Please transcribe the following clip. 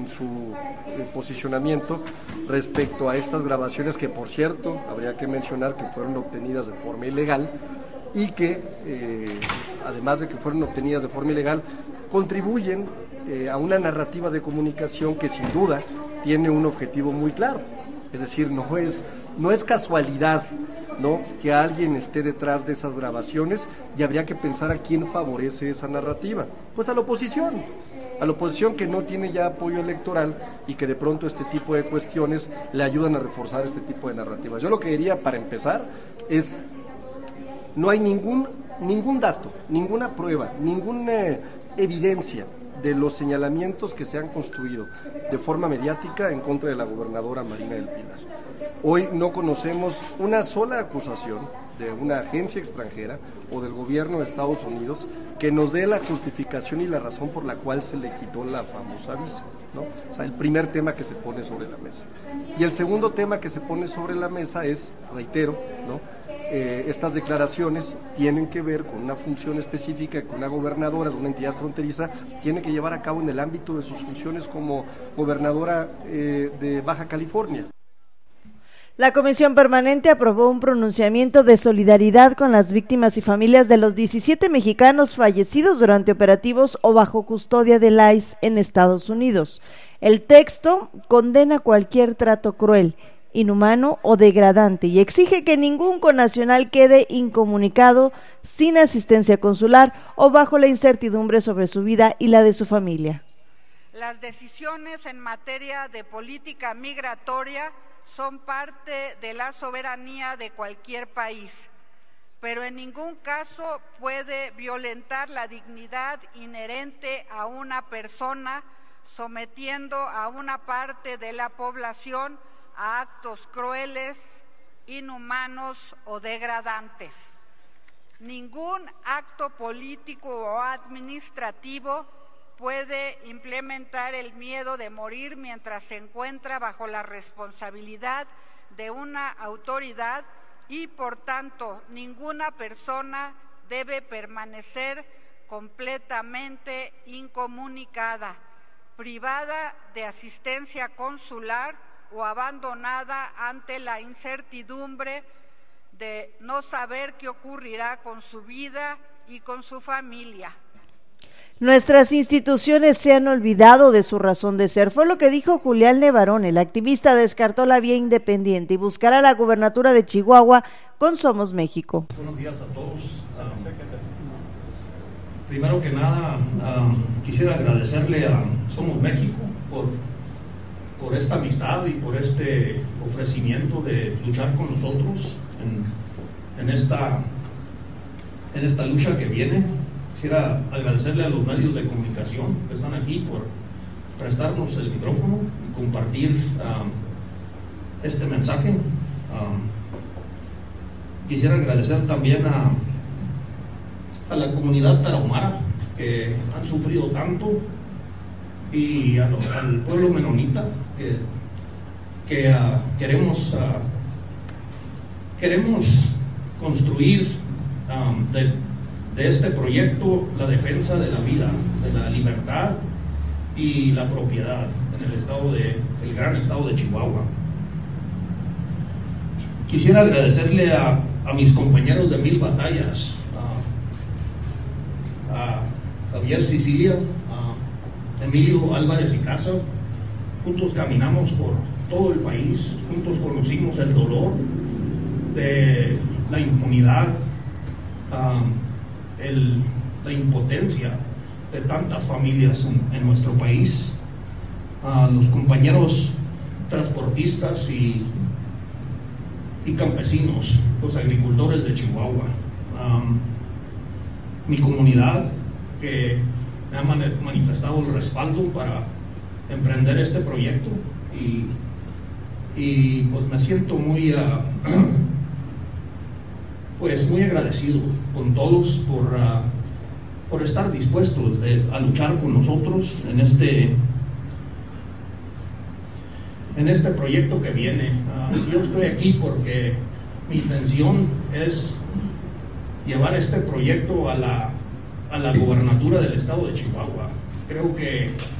su posicionamiento respecto a estas grabaciones que, por cierto, habría que mencionar que fueron obtenidas de forma ilegal y que, además de que fueron obtenidas de forma ilegal, contribuyen a una narrativa de comunicación que sin duda tiene un objetivo muy claro. Es decir, no es casualidad, ¿no?, que alguien esté detrás de esas grabaciones, y habría que pensar a quién favorece esa narrativa. Pues a la oposición que no tiene ya apoyo electoral y que de pronto este tipo de cuestiones le ayudan a reforzar este tipo de narrativas. Yo lo que diría para empezar es: no hay ningún dato, ninguna prueba, ninguna evidencia de los señalamientos que se han construido de forma mediática en contra de la gobernadora Marina del Pilar. Hoy no conocemos una sola acusación de una agencia extranjera o del gobierno de Estados Unidos que nos dé la justificación y la razón por la cual se le quitó la famosa visa, ¿no? O sea, el primer tema que se pone sobre la mesa. Y el segundo tema que se pone sobre la mesa es, reitero, ¿no?, estas declaraciones tienen que ver con una función específica que una gobernadora de una entidad fronteriza tiene que llevar a cabo en el ámbito de sus funciones como gobernadora de Baja California. La Comisión Permanente aprobó un pronunciamiento de solidaridad con las víctimas y familias de los 17 mexicanos fallecidos durante operativos o bajo custodia del ICE en Estados Unidos. El texto condena cualquier trato cruel, inhumano o degradante y exige que ningún connacional quede incomunicado, sin asistencia consular o bajo la incertidumbre sobre su vida y la de su familia. Las decisiones en materia de política migratoria son parte de la soberanía de cualquier país, pero en ningún caso puede violentar la dignidad inherente a una persona, sometiendo a una parte de la población a actos crueles, inhumanos o degradantes. Ningún acto político o administrativo puede implementar el miedo de morir mientras se encuentra bajo la responsabilidad de una autoridad y, por tanto, ninguna persona debe permanecer completamente incomunicada, privada de asistencia consular o abandonada ante la incertidumbre de no saber qué ocurrirá con su vida y con su familia. Nuestras instituciones se han olvidado de su razón de ser, fue lo que dijo Julián Levarón. El activista descartó la vía independiente y buscará la gubernatura de Chihuahua con Somos México. Buenos días a todos. Primero que nada, quisiera agradecerle a Somos México por esta amistad y por este ofrecimiento de luchar con nosotros en esta lucha que viene. Quisiera agradecerle a los medios de comunicación que están aquí por prestarnos el micrófono y compartir este mensaje. Quisiera agradecer también a la comunidad tarahumara, que han sufrido tanto, y al pueblo menonita que queremos construir de este proyecto la defensa de la vida, de la libertad y la propiedad en el gran estado de Chihuahua. Quisiera agradecerle a mis compañeros de Mil Batallas, a Javier Sicilia, a Emilio Álvarez y Casa. Juntos caminamos por todo el país, juntos conocimos el dolor de la impunidad, la impotencia de tantas familias en nuestro país, a los compañeros transportistas y campesinos, los agricultores de Chihuahua, mi comunidad que me ha manifestado el respaldo para emprender este proyecto, y pues me siento muy agradecido con todos por estar dispuestos a luchar con nosotros en este proyecto que viene. Yo estoy aquí porque mi intención es llevar este proyecto a la gobernatura del estado de Chihuahua. Creo que